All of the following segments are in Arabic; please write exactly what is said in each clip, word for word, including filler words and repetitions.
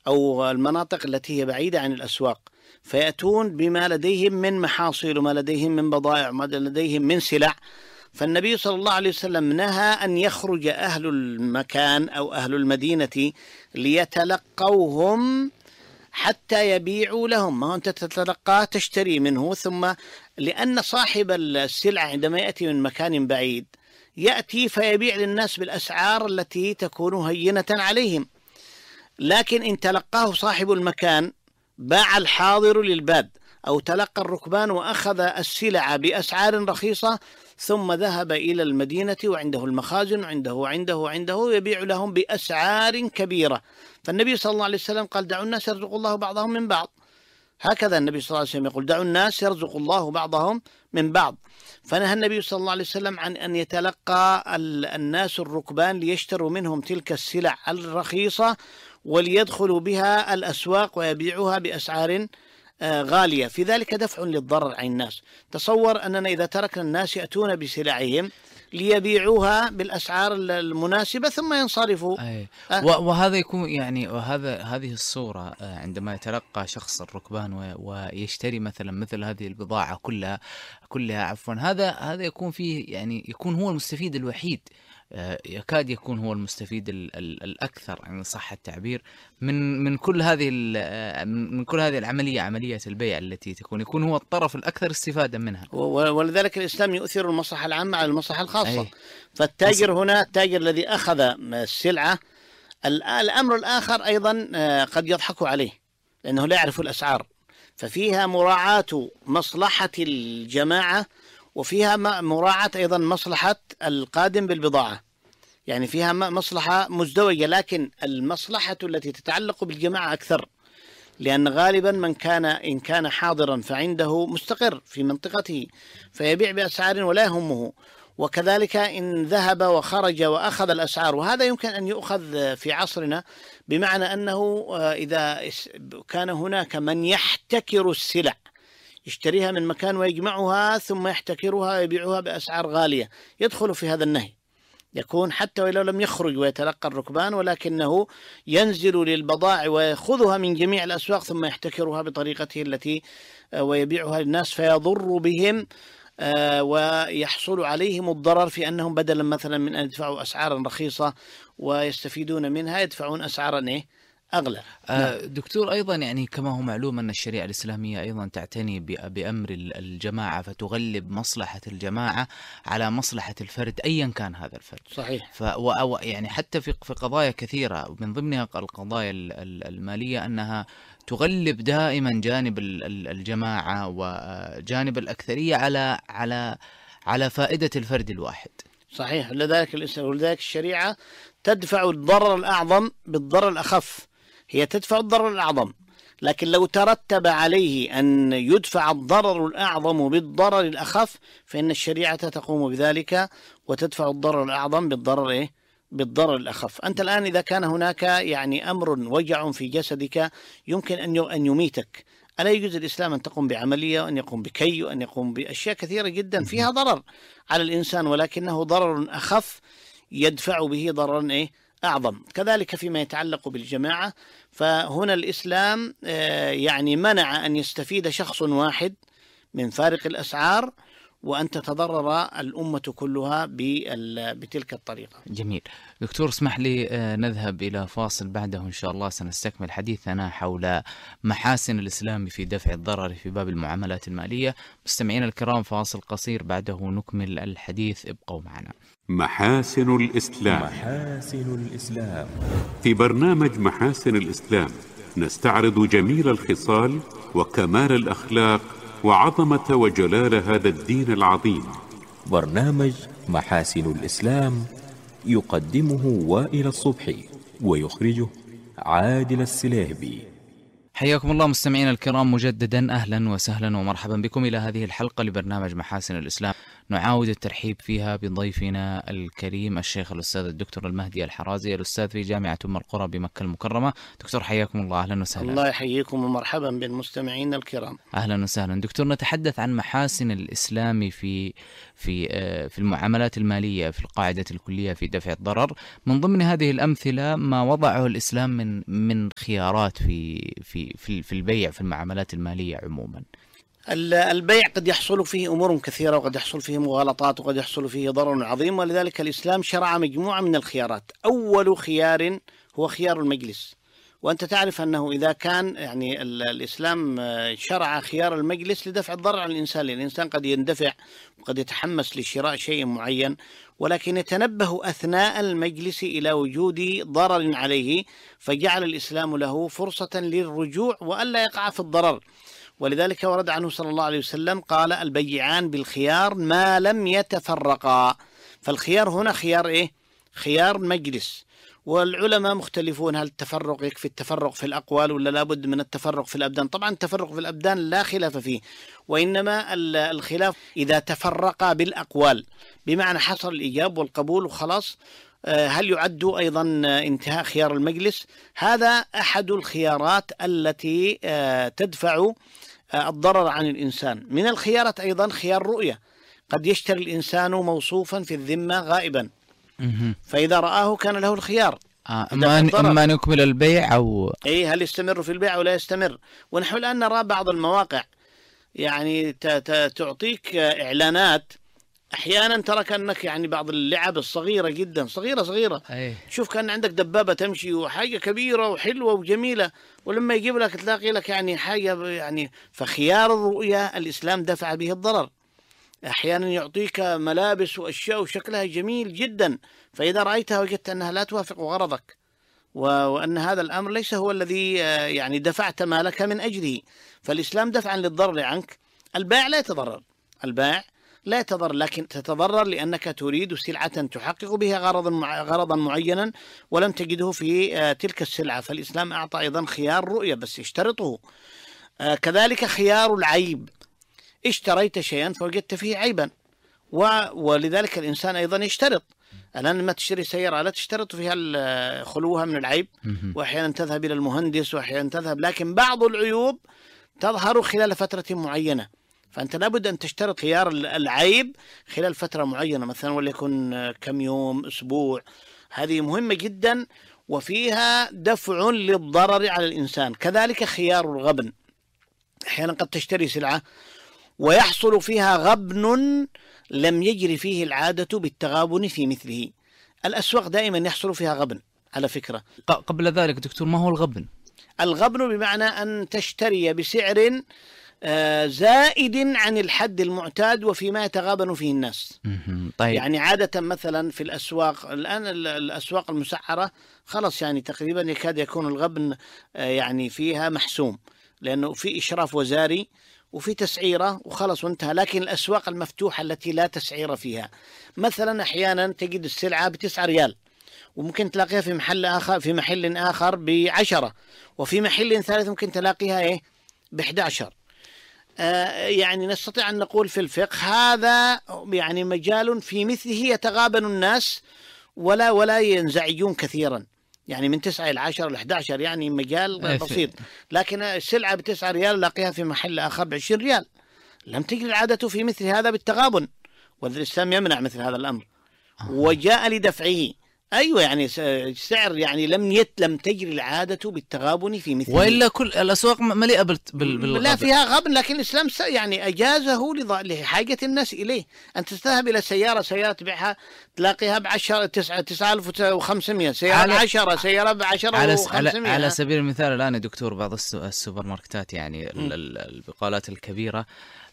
أو المناطق التي هي بعيدة عن الأسواق، فيأتون بما لديهم من محاصيل وما لديهم من بضائع وما لديهم من سلع. فالنبي صلى الله عليه وسلم نهى أن يخرج أهل المكان أو أهل المدينة ليتلقوهم حتى يبيعوا لهم. ما أنت تتلقاه تشتري منه، ثم لأن صاحب السلعة عندما يأتي من مكان بعيد يأتي فيبيع للناس بالأسعار التي تكون هينة عليهم. لكن إن تلقاه صاحب المكان باع الحاضر للباد، أو تلقى الركبان وأخذ السلع بأسعار رخيصة ثم ذهب إلى المدينة وعنده المخازن وعنده وعنده وعنده يبيع لهم بأسعار كبيرة. فالنبي صلى الله عليه وسلم قال دعوا الناس يرزق الله بعضهم من بعض. هكذا النبي صلى الله عليه وسلم يقول دعوا الناس يرزق الله بعضهم من بعض. فنهى النبي صلى الله عليه وسلم عن أن يتلقى الناس الركبان ليشتروا منهم تلك السلع الرخيصة وليدخلوا بها الأسواق ويبيعوها بأسعار غالية، في ذلك دفع للضرر عن الناس. تصور أننا إذا تركنا الناس يأتون بسلعهم ليبيعوها بالأسعار المناسبة ثم ينصرفوا. أي. أه. وهذا يكون يعني وهذا هذه الصورة عندما يتلقى شخص الركبان ويشتري مثلا مثل هذه البضاعة كلها كلها عفوا هذا هذا يكون فيه يعني يكون هو المستفيد الوحيد، يكاد يكون هو المستفيد ال ال الأكثر إن يعني صح التعبير من من كل هذه من كل هذه العملية، عملية البيع التي تكون يكون هو الطرف الأكثر استفادة منها. ولذلك الإسلام يؤثر المصلحة العامة على المصلحة الخاصة. أي. فالتاجر هنا التاجر الذي أخذ السلعة، الأمر الآخر أيضا قد يضحك عليه لأنه لا يعرف الأسعار، ففيها مراعاة مصلحة الجماعة وفيها مراعاة أيضا مصلحة القادم بالبضاعة، يعني فيها مصلحة مزدوجة، لكن المصلحة التي تتعلق بالجماعة أكثر، لأن غالبا من كان إن كان حاضرا فعنده مستقر في منطقته فيبيع بأسعار ولا يهمه، وكذلك إن ذهب وخرج وأخذ الأسعار. وهذا يمكن أن يؤخذ في عصرنا، بمعنى أنه إذا كان هناك من يحتكر السلع يشتريها من مكان ويجمعها ثم يحتكرها ويبيعها بأسعار غالية، يدخل في هذا النهي، يكون حتى ولو لم يخرج ويتلقى الركبان ولكنه ينزل للبضائع ويأخذها من جميع الأسواق ثم يحتكرها بطريقته التي ويبيعها للناس فيضر بهم ويحصل عليهم الضرر في أنهم بدلا مثلا من أن يدفعوا أسعارا رخيصة ويستفيدون منها يدفعون أسعارا إيه أغلى. آه دكتور، أيضا يعني كما هو معلوم أن الشريعة الإسلامية أيضا تعتني بأمر الجماعة، فتغلب مصلحة الجماعة على مصلحة الفرد أيا كان هذا الفرد. صحيح. ف يعني حتى في في قضايا كثيرة من ضمنها القضايا المالية أنها تغلب دائما جانب الجماعة وجانب الأكثرية على على على فائدة الفرد الواحد. صحيح. لذلك الإسلام ولذلك الشريعة تدفع الضرر الأعظم بالضرر الأخف. هي تدفع الضرر الأعظم، لكن لو ترتب عليه أن يدفع الضرر الأعظم بالضرر الأخف فإن الشريعة تقوم بذلك وتدفع الضرر الأعظم بالضرر إيه؟ بالضرر الأخف. أنت الآن إذا كان هناك يعني أمر وجع في جسدك يمكن أن أن يميتك، ألا يجوز الإسلام أن تقوم بعملية وأن يقوم بكي وأن يقوم بأشياء كثيرة جدا فيها ضرر على الإنسان ولكنه ضرر أخف يدفع به ضررا إيه؟ أعظم. كذلك فيما يتعلق بالجماعة، فهنا الإسلام يعني منع أن يستفيد شخص واحد من فارق الأسعار وأن تتضرر الأمة كلها بتلك الطريقة. جميل. دكتور اسمح لي نذهب إلى فاصل، بعده إن شاء الله سنستكمل حديثنا حول محاسن الإسلام في دفع الضرر في باب المعاملات المالية. مستمعين الكرام، فاصل قصير بعده نكمل الحديث، ابقوا معنا. محاسن الإسلام. محاسن الإسلام. في برنامج محاسن الإسلام نستعرض جميل الخصال وكمال الأخلاق وعظمة وجلال هذا الدين العظيم. برنامج محاسن الإسلام يقدمه وائل الصبحي ويخرجه عادل السلاهبي. حياكم الله مستمعين الكرام مجددا، أهلا وسهلا ومرحبا بكم إلى هذه الحلقة لبرنامج محاسن الإسلام. نعاود الترحيب فيها بضيفنا الكريم الشيخ الأستاذ الدكتور المهدي الحرازي، الأستاذ في جامعة أم القرى بمكة المكرمة. دكتور حياكم الله، أهلا وسهلا. الله يحييكم ومرحبا بالمستمعين الكرام. أهلا وسهلا. دكتور، نتحدث عن محاسن الإسلام في في في المعاملات المالية في القاعدة الكلية في دفع الضرر. من ضمن هذه الأمثلة ما وضعه الإسلام من من خيارات في في في في البيع في المعاملات المالية عموما. البيع قد يحصل فيه أمور كثيرة، وقد يحصل فيه مغالطات، وقد يحصل فيه ضرر عظيم، ولذلك الإسلام شرع مجموعة من الخيارات. أول خيار هو خيار المجلس، وأنت تعرف أنه إذا كان يعني الإسلام شرع خيار المجلس لدفع الضرر عن الإنسان، لأن الإنسان قد يندفع وقد يتحمس لشراء شيء معين، ولكن يتنبه أثناء المجلس إلى وجود ضرر عليه، فجعل الإسلام له فرصة للرجوع وألا يقع في الضرر. ولذلك ورد عنه صلى الله عليه وسلم قال: البيعان بالخيار ما لم يتفرقا. فالخيار هنا خيار إيه؟ خيار مجلس. والعلماء مختلفون، هل التفرق يكفي التفرق في الأقوال ولا لابد من التفرق في الأبدان؟ طبعا التفرق في الأبدان لا خلاف فيه، وإنما الخلاف إذا تفرق بالأقوال، بمعنى حصل الإيجاب والقبول وخلاص، هل يعد أيضا انتهاء خيار المجلس؟ هذا أحد الخيارات التي تدفع الضرر عن الإنسان. من الخيارات أيضا خيار رؤية، قد يشتري الإنسان موصوفا في الذمة غائبا، فإذا رآه كان له الخيار، آه إما نكمل البيع أو إيه هل يستمر في البيع أو لا يستمر. ونحن الآن نرى بعض المواقع يعني تعطيك إعلانات، أحيانا ترى كأنك يعني بعض اللعب الصغيرة جدا، صغيرة صغيرة أيه. شوف كان عندك دبابة تمشي وحاجة كبيرة وحلوة وجميلة، ولما يجيب لك تلاقي لك يعني حاجة يعني. فخيار الرؤية الإسلام دفع به الضرر. أحيانا يعطيك ملابس وأشياء وشكلها جميل جدا، فإذا رأيتها وجدت أنها لا توافق غرضك، وأن هذا الأمر ليس هو الذي يعني دفعت مالك من أجله، فالإسلام دفعا للضرر عنك. البائع لا يتضرر، البائع لا يتضرر، لكن تتضرر لأنك تريد سلعة تحقق بها غرضا غرضا معينا ولم تجده في تلك السلعة، فالإسلام أعطى أيضا خيار رؤية بس يشترطه. كذلك خيار العيب، اشتريت شيئا فوجدت فيه عيبا، ولذلك الإنسان أيضا يشترط. الآن لما تشتري سيارة لا تشترط فيها خلوها من العيب، وأحيانا تذهب إلى المهندس وأحيانا تذهب، لكن بعض العيوب تظهر خلال فترة معينة، فأنت لابد أن تشترط خيار العيب خلال فترة معينة، مثلا وليكن كم يوم، أسبوع. هذه مهمة جدا وفيها دفع للضرر على الإنسان. كذلك خيار الغبن، أحيانا قد تشتري سلعة ويحصل فيها غبن لم يجري فيه العادة بالتغابن في مثله. الأسواق دائما يحصل فيها غبن على فكرة. قبل ذلك دكتور، ما هو الغبن؟ الغبن بمعنى أن تشتري بسعر زائد عن الحد المعتاد وفيما يتغابن فيه الناس. طيب. يعني عادة مثلا في الأسواق الآن، الأسواق المسعرة خلص يعني تقريبا يكاد يكون الغبن يعني فيها محسوم، لأنه في إشراف وزاري وفي تسعيرة وخلص وانتهى. لكن الأسواق المفتوحة التي لا تسعير فيها، مثلا أحيانا تجد السلعة بتسعة ريال وممكن تلاقيها في محل آخر في محل آخر بعشرة، وفي محل ثالث ممكن تلاقيها إيه بإحدى عشر. آه يعني نستطيع أن نقول في الفقه هذا يعني مجال في مثله يتغابن الناس ولا ولا ينزعجون كثيرا، يعني من تسعة إلى عشرة إلى إحدى عشر يعني مجال بسيط. لكن السلعة بتسعة ريال لاقيها في محل آخر بعشرين ريال، لم تجري العادة في مثل هذا بالتغابن، والإسلام يمنع مثل هذا الأمر وجاء لدفعه. أيوة يعني سعر يعني لم يت لم تجري العادة بالتغابن في مثله، وإلا كل الأسواق مليئة بال بالغبن. لا فيها غبن، لكن الإسلام يعني أجازه لحاجة الناس إليه. أنت تذهب إلى سيارة سيارة تبيعها تلاقيها بعشرة تسعة تسعة ألف وخمسمائة، سيارة بعشرة، سيارة بعشرة على وخمسمائة. على سبيل المثال الآن يا دكتور بعض السوبر ماركتات يعني البقالات الكبيرة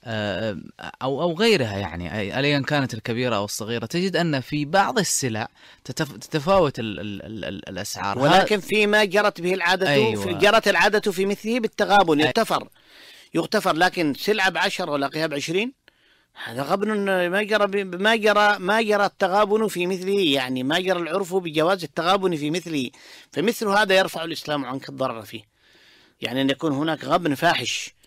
أو أو غيرها يعني أيا كانت الكبيرة أو الصغيرة، تجد أن في بعض السلع تتفاوت ال ال ال الأسعار، ولكن فيما جرت به العادة. أيوة. في جرت العادة في مثله بالتغابن يغتفر يغتفر لكن سلعة بعشرة ولاقيها بعشرين، هذا غبن ما جرى ما جرى ما جرى التغابن في مثله، يعني ما جرى العرف بجواز التغابن في مثله، فمثل هذا يرفع الإسلام عنك الضرر فيه، يعني أن يكون هناك غبن فاحش.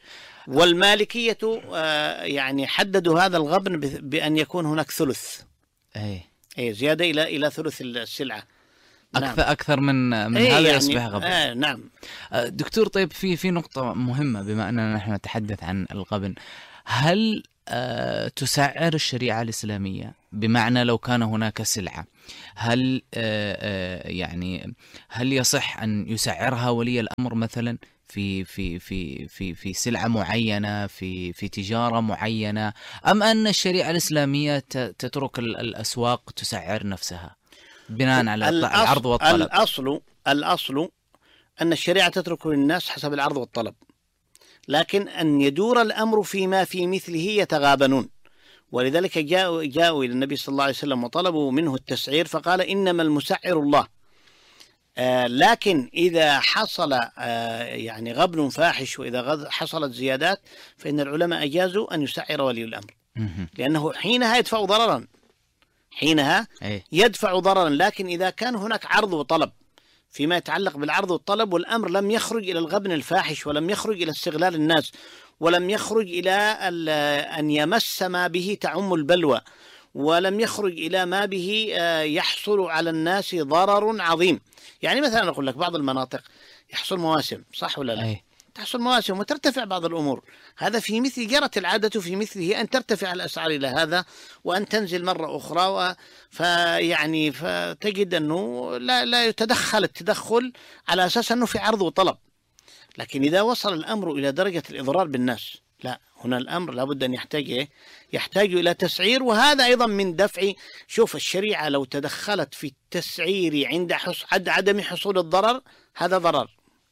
والمالكية يعني حددوا هذا الغبن بأن يكون هناك ثلث، أي أي زيادة إلى إلى ثلث السلعة. أكثر نعم. أكثر من من أي هذا يعني يصبح غبن. آه نعم. دكتور، طيب في في نقطة مهمة بما أننا نحن نتحدث عن الغبن، هل آه تسعر الشريعة الإسلامية؟ بمعنى لو كان هناك سلعة، هل آه آه يعني هل يصح أن يسعرها ولي الأمر مثلا في في في في في سلعة معينة، في في تجارة معينة، أم أن الشريعة الإسلامية تترك الأسواق تسعر نفسها بناء على العرض والطلب؟ الأصل الأصل أن الشريعة تترك للناس حسب العرض والطلب، لكن أن يدور الأمر فيما في مثله يتغابنون. ولذلك جاءوا جاءوا إلى النبي صلى الله عليه وسلم وطلبوا منه التسعير، فقال إنما المسعر الله. آه لكن إذا حصل آه يعني غبن فاحش وإذا حصلت زيادات فإن العلماء أجازوا أن يسعر ولي الأمر، لأنه حينها يدفع ضررا، حينها يدفع ضررا. لكن إذا كان هناك عرض وطلب فيما يتعلق بالعرض والطلب، والأمر لم يخرج إلى الغبن الفاحش، ولم يخرج إلى استغلال الناس، ولم يخرج إلى أن يمس ما به تعم البلوى، ولم يخرج إلى ما به يحصل على الناس ضرر عظيم. يعني مثلا أقول لك بعض المناطق يحصل مواسم، صح ولا لا؟ أي. تحصل مواسم وترتفع بعض الأمور، هذا في مثل جرت العادة في مثله أن ترتفع الأسعار إلى هذا وأن تنزل مرة أخرى، و... فيعني فتجد أنه لا, لا يتدخل التدخل على أساس أنه في عرض وطلب. لكن إذا وصل الأمر إلى درجة الإضرار بالناس، لا، هنا الأمر لابد أن يحتاج يحتاج إلى تسعير. وهذا أيضا من دفع، شوف الشريعة لو تدخلت في التسعير عند حص... عدم حصول الضرر، هذا ضرر.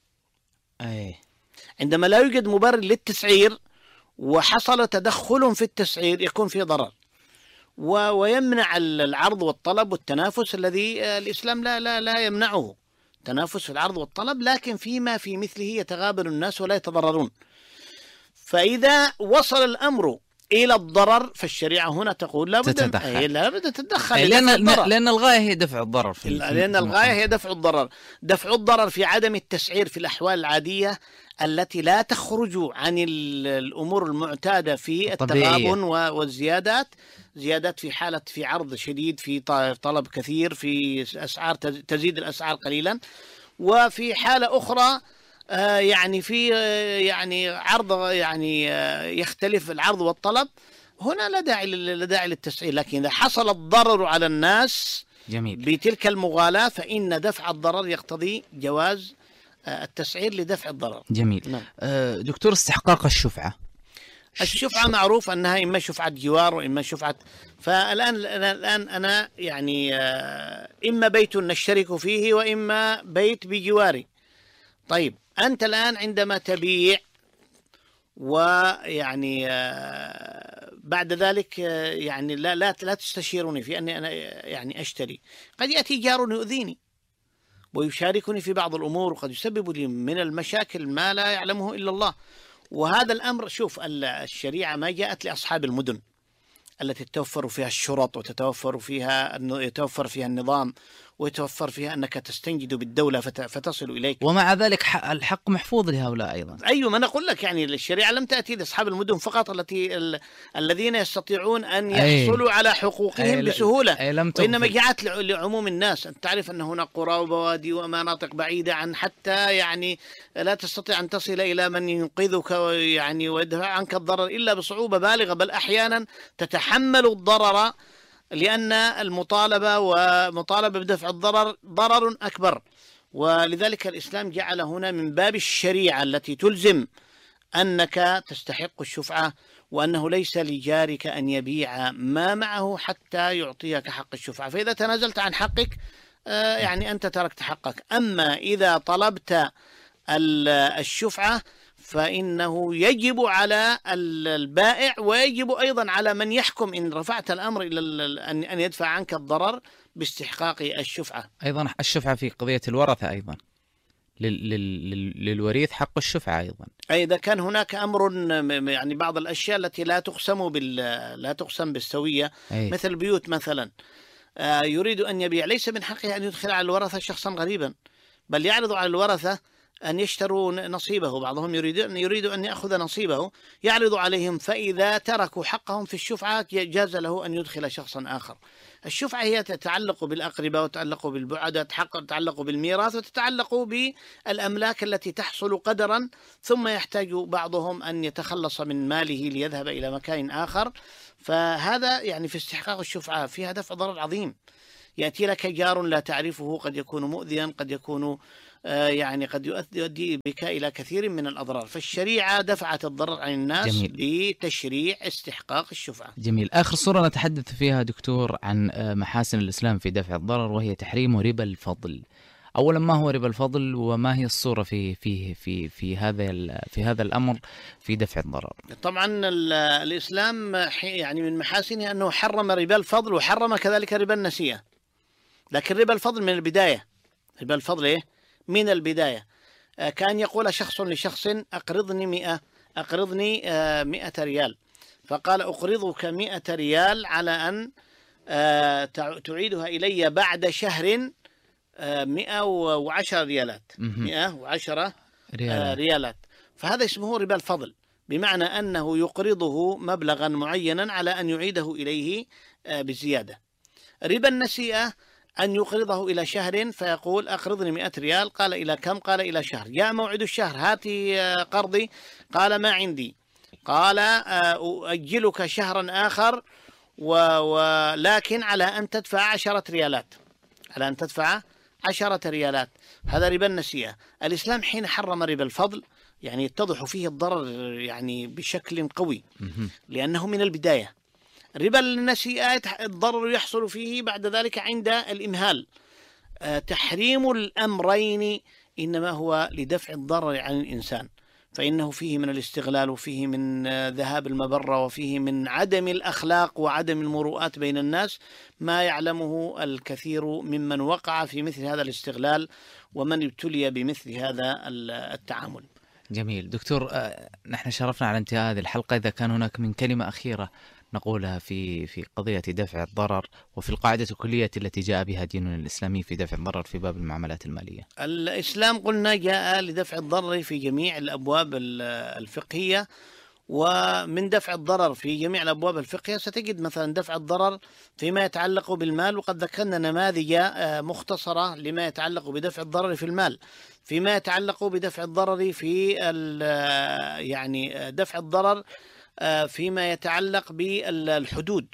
أي. عندما لا يوجد مبرر للتسعير وحصل تدخل في التسعير يكون في ضرر، و... ويمنع العرض والطلب والتنافس الذي الإسلام لا لا لا يمنعه، تنافس في العرض والطلب، لكن فيما في مثله يتغابن الناس ولا يتضررون. فإذا وصل الأمر إلى الضرر فالشريعة هنا تقول لا بد لا بد تتدخل، لأن لأن الغاية هي دفع الضرر في لأن الغاية هي دفع الضرر، دفع الضرر في عدم التسعير في الأحوال العادية التي لا تخرج عن الأمور المعتادة في التغابن والزيادات، زيادات في حالة في عرض شديد، في طلب كثير، في أسعار تزيد الأسعار قليلا، وفي حالة أخرى يعني في يعني عرض يعني يختلف العرض والطلب، هنا لا داعي لا داعي للتسعير. لكن إذا حصل الضرر على الناس جميل. بتلك المغالاة فإن دفع الضرر يقتضي جواز التسعير لدفع الضرر. جميل. نعم. دكتور، استحقاق الشفعة، الشفعة معروف أنها إما شفعة جوار وإما شفعة، فالآن الآن أنا يعني إما بيت نشترك فيه وإما بيت بجواري. طيب أنت الآن عندما تبيع ويعني بعد ذلك يعني لا لا لا تستشيرني في أني أنا يعني أشتري، قد يأتي جار يؤذيني ويشاركني في بعض الأمور، وقد يسبب لي من المشاكل ما لا يعلمه إلا الله. وهذا الأمر، شوف الشريعة ما جاءت لأصحاب المدن التي تتوفر فيها الشرط وتتوفر فيها يتوفر فيها النظام ويتوفر فيها أنك تستنجد بالدولة فتصل إليك، ومع ذلك الحق محفوظ لهؤلاء أيضا. أيوة، ما أنا أقول لك يعني الشريعة لم تأتي لأصحاب المدن فقط التي ال... الذين يستطيعون أن يحصلوا أي. على حقوقهم أي بسهولة، أي وإنما جاءت لعموم الناس. أنت تعرف أن هناك قرى وبوادي ومناطق بعيدة عن حتى يعني لا تستطيع أن تصل إلى من ينقذك يعني ويدفع عنك الضرر إلا بصعوبة بالغة، بل أحيانا تتحمل الضرر لأن المطالبة ومطالبة بدفع الضرر ضرر أكبر. ولذلك الإسلام جعل هنا من باب الشريعة التي تلزم أنك تستحق الشفعة، وأنه ليس لجارك أن يبيع ما معه حتى يعطيك حق الشفعة، فإذا تنازلت عن حقك يعني أنت تركت حقك. أما إذا طلبت الشفعة فإنه يجب على البائع ويجب أيضا على من يحكم إن رفعت الأمر إلى أن يدفع عنك الضرر باستحقاق الشفعة. أيضا الشفعة في قضية الورثة، أيضا للوريث حق الشفعة أيضا. أي إذا كان هناك أمر يعني بعض الأشياء التي لا تقسم بال لا تقسم بالسوية، أي. مثل البيوت مثلا، يريد أن يبيع، ليس من حقه أن يدخل على الورثة شخصا غريبا، بل يعرض على الورثة أن يشتروا نصيبه، بعضهم يريد أن يريد أن يأخذ نصيبه، يعرض عليهم، فإذا تركوا حقهم في الشفعة جاز له أن يدخل شخصا آخر. الشفعة هي تتعلق بالأقرباء وتتعلق بالبعدة، تتعلق بالميراث، وتتعلق بالأملاك التي تحصل قدرا، ثم يحتاج بعضهم أن يتخلص من ماله ليذهب إلى مكان آخر. فهذا يعني في استحقاق الشفعة فيها دفع ضرر عظيم. يأتي لك جار لا تعرفه، قد يكون مؤذيا، قد يكون يعني قد يؤدي بك إلى كثير من الأضرار. فالشريعة دفعت الضرر عن الناس. جميل. لتشريع استحقاق الشفعة. جميل. آخر صورة نتحدث فيها دكتور عن محاسن الإسلام في دفع الضرر، وهي تحريم ربا الفضل. أولا، ما هو ربا الفضل، وما هي الصورة في في في في هذا في هذا الأمر في دفع الضرر؟ طبعا الإسلام يعني من محاسنه أنه حرم ربا الفضل، وحرم كذلك ربا النسيئة. لكن ربا الفضل من البداية، ربا الفضل إيه؟ من البداية. كان يقول شخص لشخص أقرضني مئة أقرضني مئة ريال، فقال أقرضك مئة ريال على أن تعيدها إلي بعد شهر مئة وعشرة ريالات. مئة وعشرة ريالات. ريالات. فهذا اسمه ربا الفضل، بمعنى أنه يقرضه مبلغا معينا على أن يعيده إليه بزيادة. ربا النسيئة أن يقرضه إلى شهر، فيقول أقرضني مئة ريال، قال إلى كم؟ قال إلى شهر. جاء موعد الشهر، هاتي قرضي، قال ما عندي، قال أؤجلك شهرا آخر، ولكن على أن تدفع عشرة ريالات، على أن تدفع عشرة ريالات. هذا ربا النسيئة. الإسلام حين حرم ربا الفضل يعني يتضح فيه الضرر يعني بشكل قوي، لأنه من البداية. ربا النسيئة الضرر يحصل فيه بعد ذلك عند الإمهال. تحريم الأمرين إنما هو لدفع الضرر عن الإنسان، فإنه فيه من الاستغلال، وفيه من ذهاب المبرة، وفيه من عدم الأخلاق وعدم المروءات بين الناس، ما يعلمه الكثير ممن وقع في مثل هذا الاستغلال ومن ابتلي بمثل هذا التعامل. جميل. دكتور، نحن شرفنا على انتهاء هذه الحلقة. إذا كان هناك من كلمة أخيرة نقولها في في قضية دفع الضرر، وفي القاعدة الكلية التي جاء بها ديننا الإسلامي في دفع الضرر في باب المعاملات المالية. الإسلام قلنا جاء لدفع الضرر في جميع الأبواب الفقهية، ومن دفع الضرر في جميع الأبواب الفقهية ستجد مثلا دفع الضرر فيما يتعلق بالمال، وقد ذكرنا نماذج مختصرة لما يتعلق بدفع الضرر في المال. فيما يتعلق بدفع الضرر في يعني دفع الضرر فيما يتعلق بالحدود،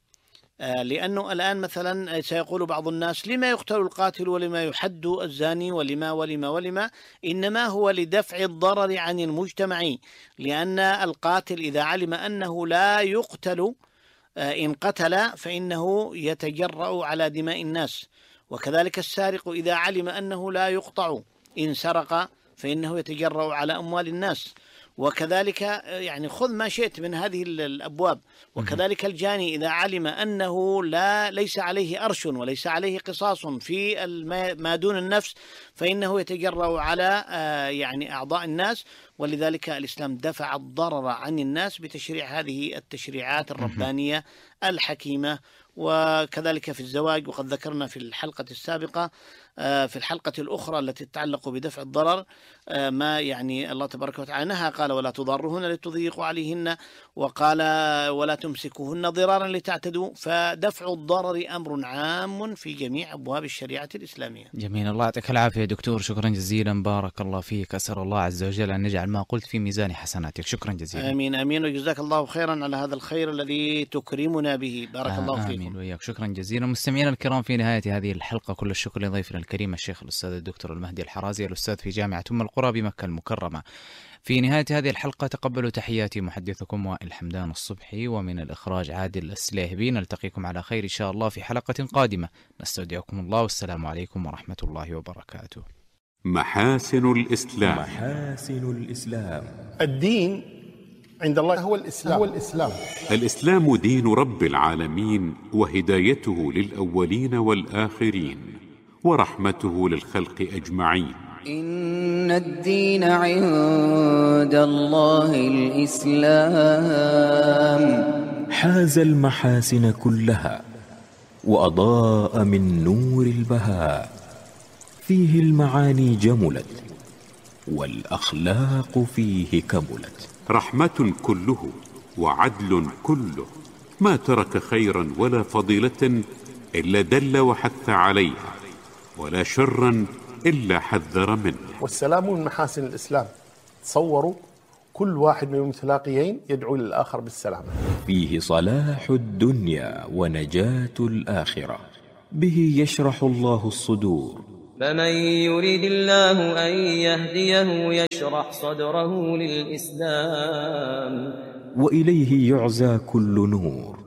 لأنه الآن مثلا سيقول بعض الناس لما يقتل القاتل ولما يحد الزاني ولما ولما ولما، إنما هو لدفع الضرر عن المجتمع، لأن القاتل إذا علم أنه لا يقتل إن قتل فإنه يتجرأ على دماء الناس، وكذلك السارق إذا علم أنه لا يقطع إن سرق فإنه يتجرأ على أموال الناس، وكذلك يعني خذ ما شئت من هذه الأبواب. وكذلك الجاني إذا علم أنه لا ليس عليه أرش وليس عليه قصاص في ما دون النفس فإنه يتجرأ على يعني أعضاء الناس. ولذلك الإسلام دفع الضرر عن الناس بتشريع هذه التشريعات الربانية الحكيمة. وكذلك في الزواج، وقد ذكرنا في الحلقة السابقة في الحلقة الأخرى التي تتعلق بدفع الضرر ما يعني الله تبارك وتعالى نهى، قال ولا تضرهن لتضيقوا عليهن، وقال ولا تمسكوهن ضرارا لتعتدوا. فدفع الضرر أمر عام في جميع أبواب الشريعة الإسلامية. جميل. الله يعطيك العافية دكتور، شكرا جزيلا، بارك الله فيك. أسأل الله عز وجل أن نجعل ما قلت في ميزان حسناتك. شكرا جزيلا. آمين آمين، وجزاك الله خيرا على هذا الخير الذي تكرمنا به. بارك آه الله فيكم. آمين وإياك. شكرا جزيلا. مستمعينا الكرام، في نهاية هذه الحلقة كل الشكر لضيفنا الكريم الشيخ الأستاذ الدكتور المهدي الحرازي، الأستاذ في جامعة أم القرى بمكة المكرمة. في نهاية هذه الحلقة تقبلوا تحياتي محدثكم وائل حمدان الصبحي، ومن الإخراج عادل السليهبي. نلتقيكم على خير إن شاء الله في حلقة قادمة. نستودعكم الله، والسلام عليكم ورحمة الله وبركاته. محاسن الإسلام. محاسن الإسلام. الدين عند الله هو الإسلام. هو الإسلام. الإسلام دين رب العالمين، وهدايته للأولين والآخرين، ورحمته للخلق أجمعين. إن الدين عند الله الإسلام. حاز المحاسن كلها، وأضاء من نور البهاء، فيه المعاني جملت، والأخلاق فيه كملت. رحمة كله وعدل كله، ما ترك خيرا ولا فضيلة إلا دل وحث عليها، ولا شرا إلا حذر منه. والسلام من محاسن الإسلام. تصوروا كل واحد من المتلاقيين يدعو للآخر بالسلام. فيه صلاح الدنيا ونجاة الآخرة، به يشرح الله الصدور. فمن يريد الله أن يهديه يشرح صدره للإسلام، وإليه يعزى كل نور.